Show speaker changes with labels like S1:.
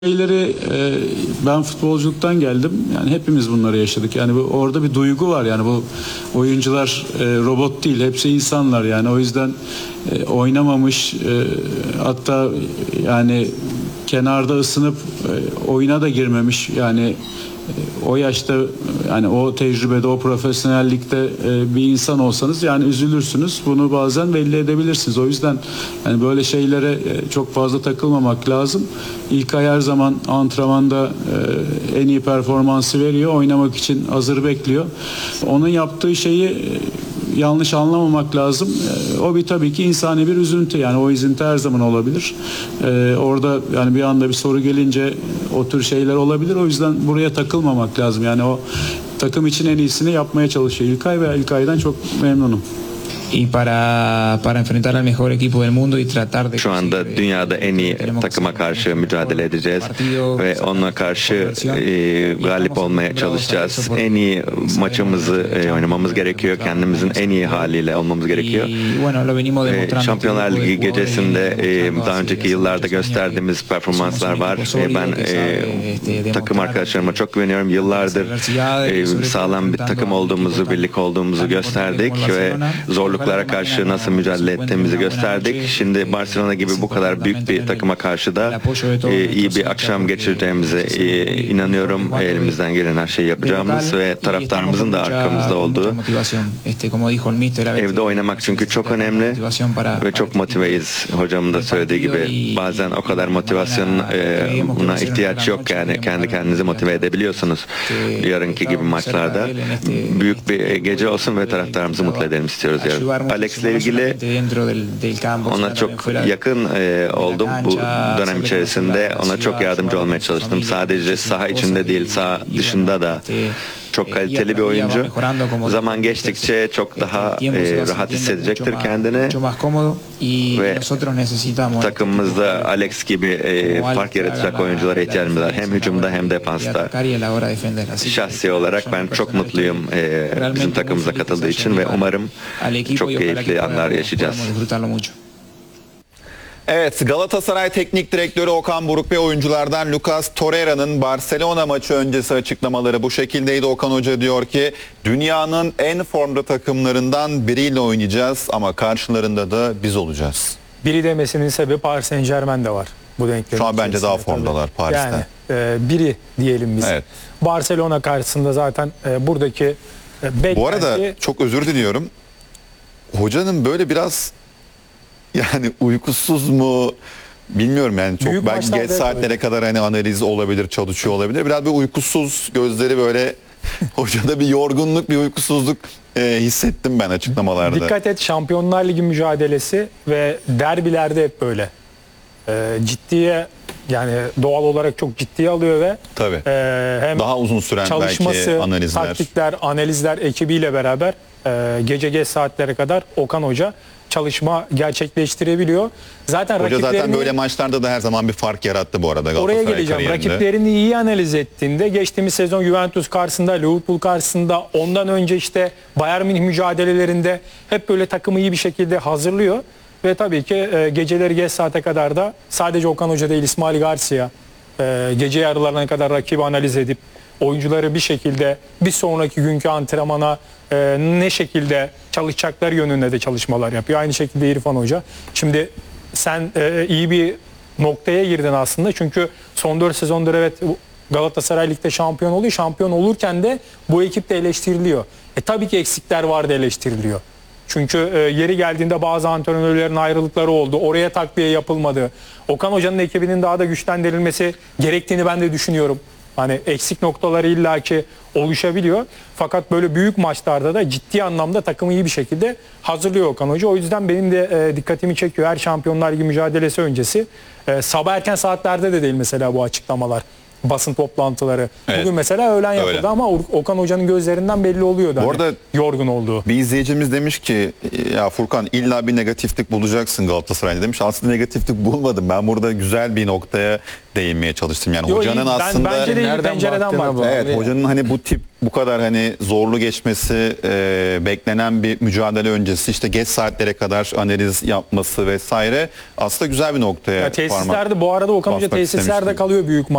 S1: Şeyleri ben futbolculuktan geldim. Yani hepimiz bunları yaşadık. Yani orada bir duygu var. Yani bu oyuncular robot değil. Hepsi insanlar. Yani o yüzden oynamamış hatta yani kenarda ısınıp oyuna da girmemiş. Yani o yaşta yani o tecrübede, o profesyonellikte bir insan olsanız yani üzülürsünüz. Bunu bazen belli edebilirsiniz. O yüzden yani böyle şeylere çok fazla takılmamak lazım. İlkay her zaman antrenmanda en iyi performansı veriyor. Oynamak için hazır bekliyor. Onun yaptığı şeyi yanlış anlamamak lazım. O bir tabii ki insani bir üzüntü. Yani o üzüntü her zaman olabilir. Orada yani bir anda bir soru gelince o tür şeyler olabilir. O yüzden buraya takılmamak lazım. Yani o takım için en iyisini yapmaya çalışıyor İlkay ve İlkay'dan çok memnunum.
S2: Para enfrentar al mejor equipo del mundo y tratar de
S3: Şu anda dünyada en iyi takıma karşı mücadele edeceğiz ve onunla karşı galip olmaya çalışacağız. En iyi maçımızı oynamamız gerekiyor. Kendimizin en iyi haliyle olmamız gerekiyor. Şampiyonlar Ligi gecesinde daha önceki yıllarda gösterdiğimiz performanslar var. Ben takım arkadaşlarıma çok güveniyorum. Yıllardır sağlam bir takım olduğumuzu, birlik olduğumuzu gösterdik ve zorluklara karşı nasıl mücadele ettiğimizi gösterdik. Şimdi Barcelona gibi bu kadar büyük bir takıma karşı da iyi bir akşam geçireceğimize inanıyorum. Elimizden gelen her şeyi yapacağımız ve taraftarımızın da arkamızda olduğu. Evde oynamak çünkü çok önemli ve çok motiveyiz. Hocamın da söylediği gibi bazen o kadar motivasyona ihtiyaç yok, yani kendi kendinizi motive edebiliyorsunuz. Yarınki gibi maçlarda büyük bir gece olsun ve taraftarımızı mutlu edelim istiyoruz yarın. Alex'le ilgili ona çok yakın oldum bu dönem içerisinde. Ona çok yardımcı olmaya çalıştım. Sadece saha içinde değil, saha dışında da çok kaliteli bir oyuncu. Zaman geçtikçe çok daha rahat hissedecektir kendini ve takımımızda Alex gibi fark yaratacak oyunculara ihtiyacımız var. Hem hücumda hem defansta. Şahsi olarak ben çok mutluyum bizim takımımıza katıldığı için ve umarım çok keyifli anlar yaşayacağız.
S4: Evet, Galatasaray Teknik Direktörü Okan Buruk ve oyunculardan Lucas Torreira'nın Barcelona maçı öncesi açıklamaları bu şekildeydi. Okan Hoca diyor ki dünyanın en formda takımlarından biriyle oynayacağız ama karşılarında da biz olacağız.
S5: Biri demesinin sebebi Paris Saint-Germain de var bu denklemin.
S4: Şu an bence daha formdalar Paris'te.
S5: Yani biri diyelim biz. Evet. Barcelona karşısında zaten buradaki beklenti...
S4: Bu arada çok özür diliyorum. Hocanın böyle biraz yani uykusuz mu bilmiyorum, yani çok büyük belki geç saatlere kadar hani analiz olabilir, çalışıyor olabilir. Biraz bir uykusuz, gözleri böyle hocada bir yorgunluk, bir uykusuzluk hissettim ben açıklamalarda.
S5: Dikkat et, Şampiyonlar Ligi mücadelesi ve derbilerde hep böyle. Ciddiye, yani doğal olarak çok ciddiye alıyor ve
S4: tabii.
S5: Hem
S4: daha uzun süren
S5: çalışması,
S4: belki analizler,
S5: taktikler, analizler ekibiyle beraber gece geç saatlere kadar Okan Hoca çalışma gerçekleştirebiliyor.
S4: Hoca zaten böyle maçlarda da her zaman bir fark yarattı bu arada Galatasaray
S5: oraya geleceğim.
S4: kariyerinde.
S5: Rakiplerini iyi analiz ettiğinde geçtiğimiz sezon Juventus karşısında, Liverpool karşısında, ondan önce işte Bayern Münih mücadelelerinde hep böyle takımı iyi bir şekilde hazırlıyor. Ve tabii ki geceleri geç saate kadar da sadece Okan Hoca değil, İsmail Garcia gece yarılarına kadar rakibi analiz edip oyuncuları bir şekilde bir sonraki günkü antrenmana ne şekilde çalışacakları yönünde de çalışmalar yapıyor. Aynı şekilde İrfan Hoca. Şimdi sen iyi bir noktaya girdin aslında. Çünkü son 4 sezondur evet Galatasaray Lig'de şampiyon oluyor. Şampiyon olurken de bu ekip de eleştiriliyor. Tabii ki eksikler vardı, eleştiriliyor. Çünkü yeri geldiğinde bazı antrenörlerin ayrılıkları oldu. Oraya takviye yapılmadı. Okan Hoca'nın ekibinin daha da güçlendirilmesi gerektiğini ben de düşünüyorum. Hani eksik noktaları illaki oluşabiliyor. Fakat böyle büyük maçlarda da ciddi anlamda takımı iyi bir şekilde hazırlıyor Okan Hoca. O yüzden benim de dikkatimi çekiyor. Her Şampiyonlar Ligi mücadelesi öncesi sabah erken saatlerde de değil mesela bu açıklamalar. basın toplantıları.
S4: Evet.
S5: Bugün mesela öğlen yapıldı
S4: Öyle.
S5: ama Okan Hoca'nın gözlerinden belli oluyordu.
S4: Bu arada
S5: yorgun olduğu.
S4: bir izleyicimiz demiş ki ya Furkan illa bir negatiflik bulacaksın Galatasaray'da demiş. Aslında negatiflik bulmadım. Ben burada güzel bir noktaya değinmeye çalıştım. Yani
S5: Yo,
S4: hocanın
S5: iyi.
S4: aslında
S5: Bence de iyi bir
S6: Nereden
S5: pencereden
S6: baktığına
S5: baktı.
S6: bağlı.
S4: evet hocanın hani bu kadar hani zorlu geçmesi, beklenen bir mücadele öncesi işte geç saatlere kadar analiz yapması vesaire aslında güzel bir noktaya
S5: Ya tesislerde bu arada Okan Hoca
S4: basmak
S5: tesislerde
S4: istemiştim.
S5: kalıyor büyük